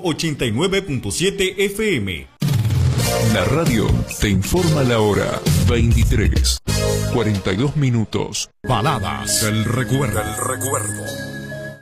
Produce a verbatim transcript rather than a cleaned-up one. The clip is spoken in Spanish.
ochenta y nueve punto siete F M. La radio te informa la hora veintitrés, cuarenta y dos minutos. Baladas del recuerdo. Del recuerdo.